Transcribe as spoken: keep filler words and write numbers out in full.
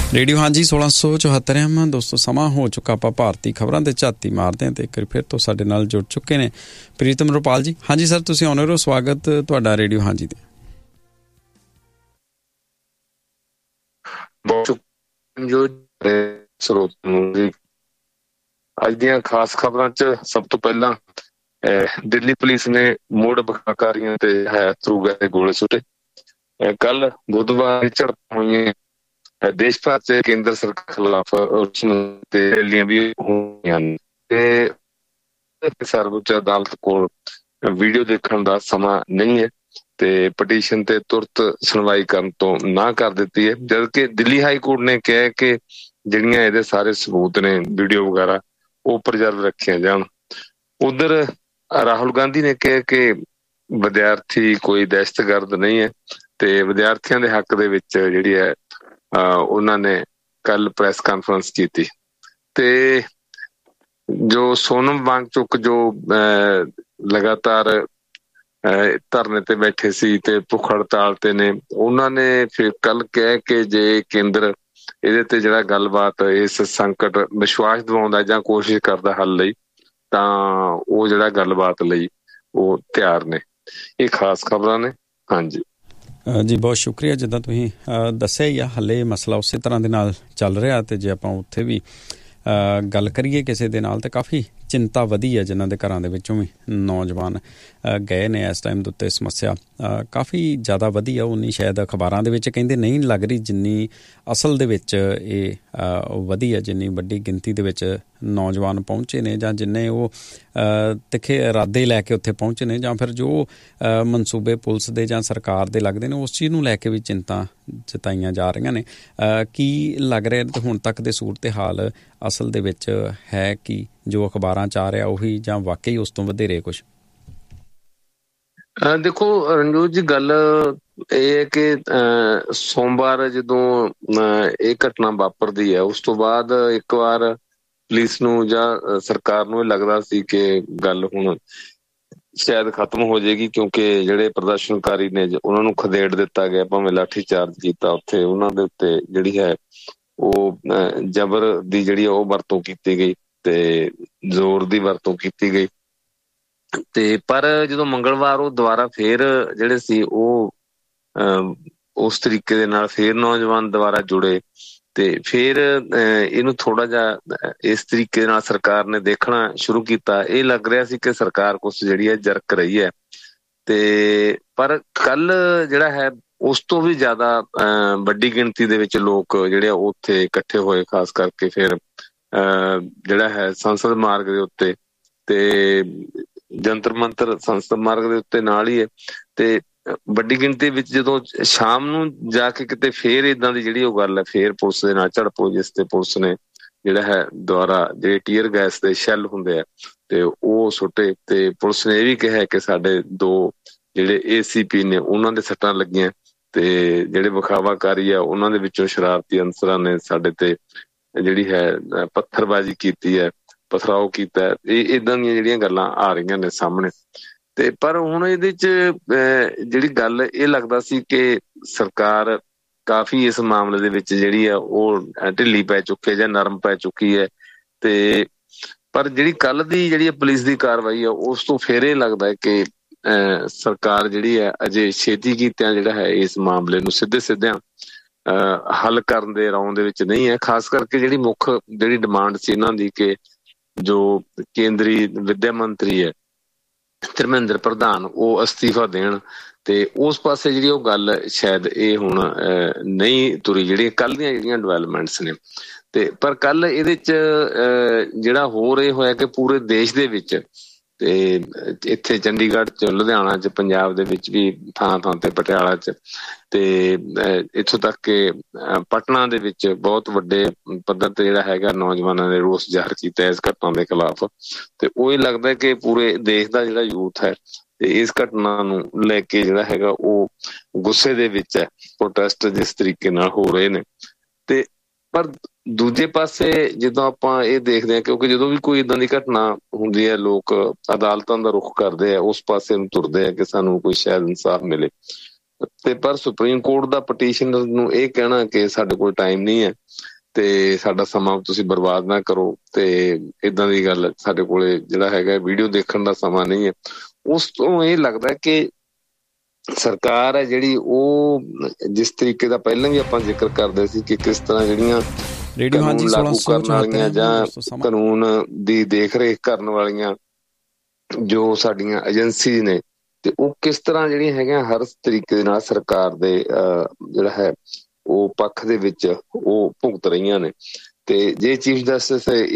Radio ਹਾਂਜੀ सोलह सौ चौहत्तर ਐਮ ਦੋਸਤੋ ਸਮਾਂ ਹੋ ਚੁੱਕਾ। ਆਪਾਂ ਭਾਰਤੀ ਖਬਰਾਂ ਤੇ ਝਾਤੀ ਮਾਰਦੇ ਹਾਂ ਤੇ ਇੱਕ ਵਾਰ ਫਿਰ ਤੋਂ ਸਾਡੇ ਨਾਲ ਜੁੜ ਚੁੱਕੇ ਨੇ ਪ੍ਰੀਤਮ ਰੁਪਾਲ ਜੀ। ਹਾਂਜੀ ਸਰ, ਤੁਸੀਂ ਆਉਣੇ ਹੋ, ਸਵਾਗਤ ਤੁਹਾਡਾ ਰੇਡੀਓ ਹਾਂਜੀ ਤੇ। ਅੱਜ ਦੀਆਂ ਖਾਸ ਖਬਰਾਂ ਚ ਸਭ ਤੋਂ ਪਹਿਲਾਂ ਦਿੱਲੀ ਪੁਲਿਸ ਨੇ ਮੁੜ ਬਕਾਕਾਰੀਆਂ ਤੇ ਹੈ ਥਰੂ ਗਏ ਗੋਲੇ ਸੁੱਟੇ। ਕੱਲ ਬੁੱਧਵਾਰ ਝੜਪਾਂ ਹੋਈਆਂ ਦੇਸ਼ ਭਰ ਚ ਕੇਂਦਰ ਸਰਕਾਰ ਖਿਲਾਫ ਰੈਲੀਆਂ ਵੀ ਹੋਈਆਂ ਤੇ ਸਰਵਉੱਚ ਅਦਾਲਤ ਕੋਲ ਵੀਡੀਓ ਦੇਖਣ ਦਾ ਸਮਾਂ ਨਹੀਂ ਹੈ ਤੇ ਪਟੀਸ਼ਨ ਤੇ ਤੁਰਤ ਸੁਣਵਾਈ ਕਰਨ ਤੋਂ ਨਾ ਕਰ ਦਿੱਤੀ ਹੈ, ਜਦਕਿ ਦਿੱਲੀ ਹਾਈ ਕੋਰਟ ਨੇ ਕਿਹਾ ਕਿ ਜਿਹੜੀਆਂ ਇਹਦੇ ਸਾਰੇ ਸਬੂਤ ਨੇ ਵੀਡੀਓ ਵਗੈਰਾ ਉਹ ਪ੍ਰੀਜ਼ਰਵ ਰੱਖੀਆਂ ਜਾਣ। ਉਧਰ ਰਾਹੁਲ ਗਾਂਧੀ ਨੇ ਕਿਹਾ ਕਿ ਵਿਦਿਆਰਥੀ ਕੋਈ ਦਹਿਸ਼ਤਗਰਦ ਨਹੀਂ ਹੈ ਤੇ ਵਿਦਿਆਰਥੀਆਂ ਦੇ ਹੱਕ ਦੇ ਵਿੱਚ ਜਿਹੜੀ ਹੈ ਉਹਨਾਂ ਨੇ ਕੱਲ ਪ੍ਰੈਸ ਕਾਨਫਰੰਸ ਕੀਤੀ ਤੇ ਜੋ ਸੋਨਮ ਵਾਂਗਚੁਕ ਜੋ ਲਗਾਤਾਰ ਧਰਨੇ ਤੇ ਬੈਠੇ ਸੀ ਤੇ ਭੁੱਖ ਹੜਤਾਲ ਤੇ ਨੇ, ਉਹਨਾਂ ਨੇ ਫਿਰ ਕੱਲ ਕਿਹਾ ਕਿ ਜੇ ਕੇਂਦਰ ਇਹਦੇ ਤੇ ਜਿਹੜਾ ਗੱਲਬਾਤ ਇਸ ਸੰਕਟ ਵਿਸ਼ਵਾਸ ਦਿਵਾਉਂਦਾ ਜਾਂ ਕੋਸ਼ਿਸ਼ ਕਰਦਾ ਹੱਲ ਲਈ ਤਾਂ ਉਹ ਜਿਹੜਾ ਗੱਲਬਾਤ ਲਈ ਉਹ ਤਿਆਰ ਨੇ। ਇਹ ਖਾਸ ਖਬਰਾਂ ਨੇ। ਹਾਂਜੀ ਜੀ, ਬਹੁਤ ਸ਼ੁਕਰੀਆ। ਜਿੱਦਾਂ ਤੁਸੀਂ ਦੱਸਿਆ ਹੀ ਆ, ਹਾਲੇ ਮਸਲਾ ਉਸੇ ਤਰ੍ਹਾਂ ਦੇ ਨਾਲ ਚੱਲ ਰਿਹਾ ਤੇ ਜੇ ਆਪਾਂ ਉੱਥੇ ਵੀ ਗੱਲ ਕਰੀਏ ਕਿਸੇ ਦੇ ਨਾਲ ਤਾਂ ਕਾਫੀ ਚਿੰਤਾ ਵਧੀ ਹੈ, ਜਿਨ੍ਹਾਂ ਦੇ ਘਰਾਂ ਦੇ ਵਿੱਚੋਂ ਵੀ ਨੌਜਵਾਨ ਗਏ ਨੇ ਇਸ ਟਾਈਮ ਦੇ ਉੱਤੇ ਸਮੱਸਿਆ ਕਾਫੀ ਜ਼ਿਆਦਾ ਵਧੀ ਆ। ਉਨੀ ਸ਼ਾਇਦ ਅਖਬਾਰਾਂ ਦੇ ਵਿੱਚ ਕਹਿੰਦੇ ਨਹੀਂ ਲੱਗ ਰਹੀ ਜਿੰਨੀ ਅਸਲ ਦੇ ਵਿੱਚ ਇਹ ਵਧੀ ਹੈ, ਜਿੰਨੀ ਵੱਡੀ ਗਿਣਤੀ ਦੇ ਵਿੱਚ ਨੌਜਵਾਨ ਪਹੁੰਚੇ ਨੇ ਜਾਂ ਜਿੰਨੇ ਉਹ ਤਿੱਖੇ ਇਰਾਦੇ ਲੈ ਕੇ ਉੱਥੇ ਪਹੁੰਚੇ ਨੇ ਜਾਂ ਫਿਰ ਜੋ ਮਨਸੂਬੇ ਪੁਲਿਸ ਦੇ ਜਾਂ ਸਰਕਾਰ ਦੇ ਲੱਗਦੇ ਨੇ ਉਸ ਚੀਜ਼ ਨੂੰ ਲੈ ਕੇ ਵੀ ਚਿੰਤਾ ਜਤਾਈਆਂ ਜਾ ਰਹੀਆਂ ਨੇ। ਕੀ ਲੱਗ ਰਿਹਾ ਹੁਣ ਤੱਕ ਦੇ ਸੂਰਤ ਹਾਲ ਅਸਲ ਦੇ ਵਿੱਚ ਹੈ ਕਿ ਜੋ ਅਖਬਾਰਾਂ 'ਚ ਆ ਰਿਹਾ ਉਹੀ ਜਾਂ ਵਾਕਈ ਉਸ ਤੋਂ ਵਧੇਰੇ ਕੁਛ? ਦੇਖੋ ਰਣਜੋਤ ਜੀ, ਗੱਲ ਇਹ ਹੈ ਕਿ ਸੋਮਵਾਰ ਜਦੋਂ ਇਹ ਘਟਨਾ ਵਾਪਰਦੀ ਹੈ ਉਸ ਤੋਂ ਬਾਅਦ ਇੱਕ ਵਾਰ ਪੁਲਿਸ ਨੂੰ ਜਾਂ ਸਰਕਾਰ ਨੂੰ ਇਹ ਲੱਗਦਾ ਸੀ ਕਿ ਗੱਲ ਹੁਣ ਸ਼ਾਇਦ ਖਤਮ ਹੋ ਜਾਏਗੀ, ਕਿਉਂਕਿ ਜਿਹੜੇ ਪ੍ਰਦਰਸ਼ਨਕਾਰੀ ਨੇ ਉਹਨਾਂ ਨੂੰ ਖਦੇੜ ਦਿੱਤਾ ਗਿਆ, ਭਾਵੇਂ ਲਾਠੀ ਚਾਰਜ ਕੀਤਾ, ਉੱਥੇ ਉਹਨਾਂ ਦੇ ਉੱਤੇ ਜਿਹੜੀ ਹੈ ਉਹ ਜ਼ਬਰ ਦੀ ਜਿਹੜੀ ਉਹ ਵਰਤੋਂ ਕੀਤੀ ਗਈ ਤੇ ਜ਼ੋਰ ਦੀ ਵਰਤੋਂ ਕੀਤੀ ਗਈ। ਤੇ ਪਰ ਜਦੋਂ ਮੰਗਲਵਾਰ ਉਹ ਦੁਬਾਰਾ ਫੇਰ ਜਿਹੜੇ ਸੀ ਉਹ ਉਸ ਤਰੀਕੇ ਦੇ ਨਾਲ ਫੇਰ ਨੌਜਵਾਨ ਦੁਬਾਰਾ ਜੁੜੇ ਤੇ ਫੇਰ ਇਹਨੂੰ ਥੋੜਾ ਜਿਹਾ ਇਸ ਤਰੀਕੇ ਨਾਲ ਸਰਕਾਰ ਨੇ ਦੇਖਣਾ ਸ਼ੁਰੂ ਕੀਤਾ। ਇਹ ਲੱਗ ਰਿਹਾ ਸੀ ਕਿ ਸਰਕਾਰ ਕੁਛ ਜਿਹੜੀ ਹੈ ਜਰਕ ਰਹੀ ਹੈ ਤੇ ਪਰ ਕੱਲ ਜਿਹੜਾ ਹੈ ਉਸ ਤੋਂ ਵੀ ਜ਼ਿਆਦਾ ਵੱਡੀ ਗਿਣਤੀ ਦੇ ਵਿੱਚ ਲੋਕ ਜਿਹੜੇ ਆ ਉੱਥੇ ਇਕੱਠੇ ਹੋਏ, ਖਾਸ ਕਰਕੇ ਫਿਰ ਜਿਹੜਾ ਹੈ ਸੰਸਦ ਮਾਰਗ ਦੇ ਉੱਤੇ ਤੇ ਜੰਤਰ ਮੰਤਰ ਸੰਸਦ ਮਾਰਗ ਦੇ ਉੱਤੇ ਨਾਲ ਹੀ ਹੈ ਤੇ ਵੱਡੀ ਗਿਣਤੀ ਵਿੱਚ ਜਦੋਂ ਸ਼ਾਮ ਨੂੰ ਜਾ ਕੇ ਕਿਤੇ ਫੇਰ ਏਦਾਂ ਦੀ ਜਿਹੜੀ ਉਹ ਗੱਲ ਹੈ ਫੇਰ ਪੁਲਿਸ ਦੇ ਨਾਲ ਝੜਪ ਹੋਈ, ਜਿਸ ਤੇ ਪੁਲਿਸ ਨੇ ਜਿਹੜਾ ਹੈ ਦੁਆਰਾ ਜਿਹੜੇ ਟੀਅਰ ਗੈਸ ਦੇ ਸ਼ੈੱਲ ਹੁੰਦੇ ਆ ਤੇ ਉਹ ਸੁੱਟੇ ਤੇ ਪੁਲਿਸ ਨੇ ਇਹ ਵੀ ਕਿਹਾ ਕਿ ਸਾਡੇ ਦੋ ਜਿਹੜੇ ਏ ਸੀ ਪੀ ਨੇ ਉਹਨਾਂ ਦੇ ਸੱਟਾਂ ਲੱਗੀਆਂ ਤੇ ਜਿਹੜੇ ਵਿਖਾਵਾਕਾਰੀ ਆ ਉਹਨਾਂ ਦੇ ਵਿੱਚੋਂ ਸ਼ਰਾਰਤੀ ਅਨਸਰਾਂ ਨੇ ਸਾਡੇ ਤੇ ਜਿਹੜੀ ਹੈ ਪੱਥਰਬਾਜ਼ੀ ਕੀਤੀ ਹੈ, ਪਥਰਾਓ ਕੀਤਾ। ਇਹ ਏਦਾਂ ਦੀਆਂ ਜਿਹੜੀਆਂ ਗੱਲਾਂ ਆ ਰਹੀਆਂ ਨੇ ਸਾਹਮਣੇ ਤੇ ਪਰ ਹੁਣ ਇਹਦੇ ਚ ਜਿਹੜੀ ਗੱਲ ਇਹ ਲੱਗਦਾ ਸੀ ਕਿ ਸਰਕਾਰ ਕਾਫੀ ਇਸ ਮਾਮਲੇ ਦੇ ਵਿੱਚ ਜਿਹੜੀ ਆ ਉਹ ਢਿੱਲੀ ਪੈ ਚੁੱਕੀ ਹੈ ਜਾਂ ਨਰਮ ਪੈ ਚੁੱਕੀ ਹੈ ਤੇ ਪਰ ਜਿਹੜੀ ਕੱਲ ਦੀ ਜਿਹੜੀ ਪੁਲਿਸ ਦੀ ਕਾਰਵਾਈ ਆ ਉਸ ਤੋਂ ਫਿਰ ਇਹ ਲੱਗਦਾ ਹੈ ਕਿ ਸਰਕਾਰ ਜਿਹੜੀ ਹੈ ਅਜੇ ਛੇਤੀ ਕੀਤਿਆਂ ਜਿਹੜਾ ਹੈ ਇਸ ਮਾਮਲੇ ਨੂੰ ਸਿੱਧੇ ਸਿੱਧਿਆਂ ਹੱਲ ਕਰਨ ਦੇ ਰੌਂ ਦੇ ਵਿੱਚ ਨਹੀਂ ਹੈ। ਖਾਸ ਕਰਕੇ ਜਿਹੜੀ ਮੁੱਖ ਜਿਹੜੀ ਡਿਮਾਂਡ ਸੀ ਇਹਨਾਂ ਦੀ ਕਿ ਜੋ ਕੇਂਦਰੀ ਵਿੱਦਿਆ ਮੰਤਰੀ ਹੈ ਧਰਮਿੰਦਰ ਪ੍ਰਧਾਨ ਉਹ ਅਸਤੀਫਾ ਦੇਣ ਤੇ ਉਸ ਪਾਸੇ ਜਿਹੜੀ ਉਹ ਗੱਲ ਸ਼ਾਇਦ ਇਹ ਹੁਣ ਨਹੀਂ ਤੁਰੀ, ਜਿਹੜੀਆਂ ਕੱਲ ਦੀਆਂ ਜਿਹੜੀਆਂ ਡਿਵੈਲਪਮੈਂਟਸ ਨੇ ਤੇ ਪਰ ਕੱਲ ਇਹਦੇ ਚ ਜਿਹੜਾ ਹੋਰ ਇਹ ਹੋਇਆ ਕਿ ਪੂਰੇ ਦੇਸ਼ ਦੇ ਵਿੱਚ ਤੇ ਇੱਥੇ ਚੰਡੀਗੜ੍ਹ ਚ, ਲੁਧਿਆਣਾ ਚ, ਪੰਜਾਬ ਦੇ ਵਿੱਚ ਵੀ ਥਾਂ ਥਾਂ ਤੇ, ਪਟਿਆਲਾ ਚ ਤੇ ਇੱਥੋਂ ਤੱਕ ਕਿ ਪਟਨਾ ਦੇ ਵਿੱਚ ਬਹੁਤ ਵੱਡੇ ਪੱਧਰ ਤੇ ਜਿਹੜਾ ਹੈਗਾ ਨੌਜਵਾਨਾਂ ਨੇ ਰੋਸ ਜ਼ਾਹਰ ਕੀਤਾ ਇਸ ਘਟਨਾ ਦੇ ਖਿਲਾਫ ਤੇ ਉਹ ਇਹ ਲੱਗਦਾ ਕਿ ਪੂਰੇ ਦੇਸ਼ ਦਾ ਜਿਹੜਾ ਯੂਥ ਹੈ ਤੇ ਇਸ ਘਟਨਾ ਨੂੰ ਲੈ ਕੇ ਜਿਹੜਾ ਹੈਗਾ ਉਹ ਗੁੱਸੇ ਦੇ ਵਿੱਚ ਹੈ। ਪ੍ਰੋਟੈਸਟ ਜਿਸ ਤਰੀਕੇ ਨਾਲ ਹੋ ਰਹੇ ਨੇ ਤੇ ਪਰ ਦੂਜੇ ਪਾਸੇ ਜਦੋਂ ਆਪਾਂ ਇਹ ਦੇਖਦੇ ਹਾਂ, ਕਿਉਂਕਿ ਜਦੋਂ ਵੀ ਕੋਈ ਏਦਾਂ ਦੀ ਘਟਨਾ ਹੁੰਦੀ ਹੈ ਲੋਕ ਅਦਾਲਤਾਂ ਦਾ ਰੁੱਖ ਕਰਦੇ ਆ, ਉਸ ਪਾਸੇ ਨੂੰ ਤੁਰਦੇ ਆ ਕਿ ਸਾਨੂੰ ਕੋਈ ਸ਼ਾਇਦ ਇਨਸਾਫ ਮਿਲੇ ਤੇ ਪਰ ਸੁਪਰੀਮ ਕੋਰਟ ਦਾ ਪਟੀਸ਼ਨਰ ਨੂੰ ਇਹ ਕਹਿਣਾ ਕਿ ਸਾਡੇ ਕੋਲ ਟਾਈਮ ਨਹੀਂ ਹੈ ਤੇ ਸਾਡਾ ਸਮਾਂ ਤੁਸੀਂ ਬਰਬਾਦ ਨਾ ਕਰੋ, ਤੇ ਇਦਾਂ ਦੀ ਗੱਲ, ਸਾਡੇ ਕੋਲੇ ਜਿਹੜਾ ਹੈਗਾ ਵੀਡੀਓ ਦੇਖਣ ਦਾ ਸਮਾਂ ਨਹੀਂ ਹੈ। ਉਸ ਤੋਂ ਇਹ ਲੱਗਦਾ ਕਿ ਸਰਕਾਰ ਹੈ ਜਿਹੜੀ ਉਹ ਜਿਸ ਤਰੀਕੇ ਦਾ ਪਹਿਲਾਂ ਵੀ ਆਪਾਂ ਜ਼ਿਕਰ ਕਰਦੇ ਸੀ ਕਿ ਕਿਸ ਤਰ੍ਹਾਂ ਜਿਹੜੀਆਂ ਕਾਨੂੰਨ ਲਾਗੂ ਕਰਨ ਵਾਲੀਆਂ ਜਾਂ ਕਾਨੂੰਨ ਦੀ ਦੇਖ ਰੇਖ ਕਰਨ ਵਾਲੀਆਂ ਜੋ ਸਾਡੀਆਂ ਏਜੰਸੀ ਨੇ, ਤੇ ਉਹ ਕਿਸ ਤਰ੍ਹਾਂ ਜਿਹੜੀਆਂ ਹੈਗੀਆਂ ਹਰ ਤਰੀਕੇ ਦੇ ਨਾਲ ਸਰਕਾਰ ਦੇ ਜਿਹੜਾ ਹੈ ਉਹ ਪੱਖ ਦੇ ਵਿੱਚ ਉਹ ਭੁਗਤ ਰਹੀਆਂ ਨੇ। ਤੇ ਜੇ ਚੀਫ ਜਸਟਿਸ